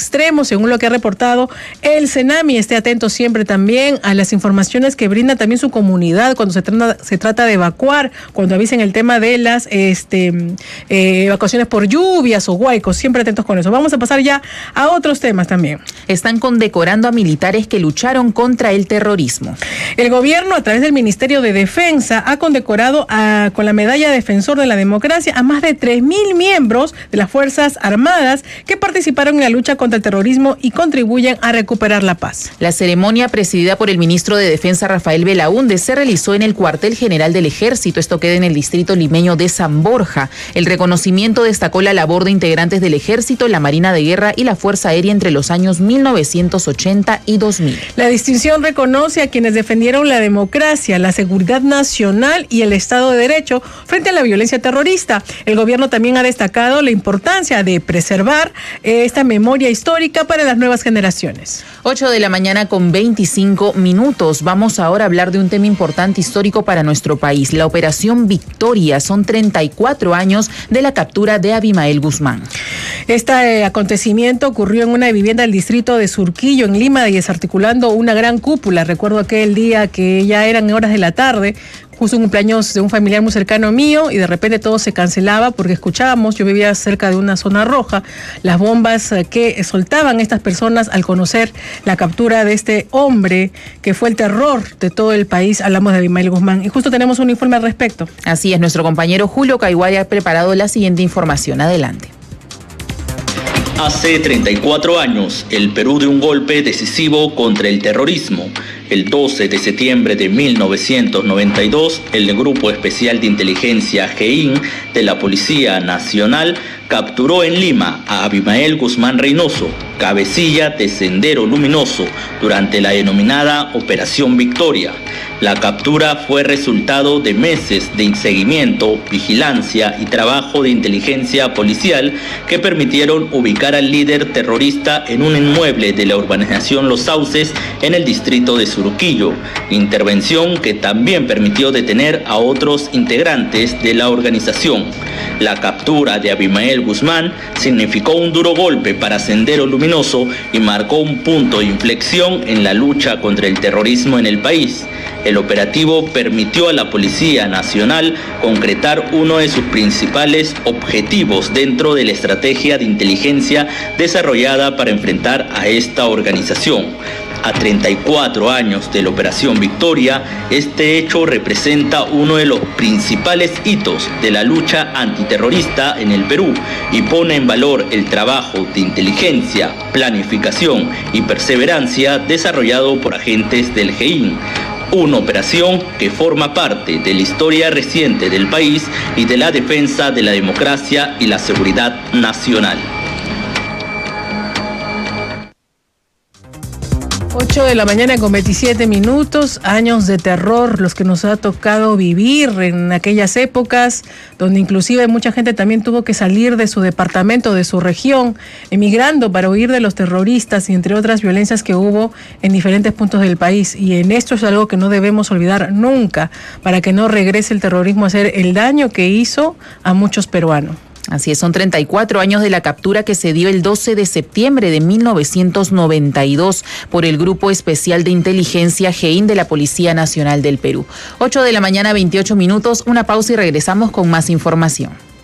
extremo, según lo que ha reportado el Senami. Esté atento siempre también a las informaciones que brinda también su comunidad cuando se trata de evacuar, cuando avisen el tema de las evacuaciones por lluvias o huaicos. Siempre atentos con eso. Vamos a pasar ya a otros temas también. Están condecorando a militares que lucharon contra el terrorismo. El gobierno, a través del Ministerio de Defensa, ha condecorado con la medalla Defensor de la Democracia a más de 3.000 miembros de las Fuerzas Armadas que participaron en la lucha contra el terrorismo y contribuyen a recuperar la paz. La ceremonia, presidida por el ministro de Defensa Rafael Belaúnde, se realizó en el cuartel general del Ejército. Esto queda en el distrito limeño de San Borja. El reconocimiento destacó la labor de integrantes del Ejército, la Marina de Guerra y la Fuerza Aérea entre los años 1980 y 2000. La distinción reconoce a quienes defendieron la democracia, la seguridad nacional y el Estado de Derecho frente a la violencia terrorista. El gobierno también ha destacado la importancia de preservar esta memoria histórica para las nuevas generaciones. 8 de la mañana con 25 minutos. Vamos ahora a hablar de un tema importante histórico para nuestro país, la Operación Victoria. Son 34 años de la captura de Abimael Guzmán. Este acontecimiento ocurrió en una vivienda del distrito de Surquillo, en Lima, y desarticulando una gran cúpula. Recuerdo aquel día que ya eran horas de la tarde, justo un cumpleaños de un familiar muy cercano mío, y de repente todo se cancelaba porque escuchábamos, yo vivía cerca de una zona roja, las bombas que soltaban estas personas al conocer la captura de este hombre que fue el terror de todo el país. Hablamos de Abimael Guzmán y justo tenemos un informe al respecto. Así es, nuestro compañero Julio Caiguaya ha preparado la siguiente información. Adelante. Hace 34 años, el Perú dio un golpe decisivo contra el terrorismo. El 12 de septiembre de 1992, el Grupo Especial de Inteligencia GEIN de la Policía Nacional capturó en Lima a Abimael Guzmán Reynoso, cabecilla de Sendero Luminoso, durante la denominada Operación Victoria. La captura fue resultado de meses de seguimiento, vigilancia y trabajo de inteligencia policial que permitieron ubicar al líder terrorista en un inmueble de la urbanización Los Sauces en el distrito de Surquillo, intervención que también permitió detener a otros integrantes de la organización. La captura de Abimael Guzmán significó un duro golpe para Sendero Luminoso y marcó un punto de inflexión en la lucha contra el terrorismo en el país. El operativo permitió a la Policía Nacional concretar uno de sus principales objetivos dentro de la estrategia de inteligencia desarrollada para enfrentar a esta organización. A 34 años de la Operación Victoria, este hecho representa uno de los principales hitos de la lucha antiterrorista en el Perú y pone en valor el trabajo de inteligencia, planificación y perseverancia desarrollado por agentes del GEIN. Una operación que forma parte de la historia reciente del país y de la defensa de la democracia y la seguridad nacional. 8 de la mañana con 27 minutos, años de terror los que nos ha tocado vivir en aquellas épocas, donde inclusive mucha gente también tuvo que salir de su departamento, de su región, emigrando para huir de los terroristas y entre otras violencias que hubo en diferentes puntos del país. Y en esto es algo que no debemos olvidar nunca, para que no regrese el terrorismo a hacer el daño que hizo a muchos peruanos. Así es, son 34 años de la captura que se dio el 12 de septiembre de 1992 por el Grupo Especial de Inteligencia GEIN de la Policía Nacional del Perú. 8 de la mañana, 28 minutos, una pausa y regresamos con más información.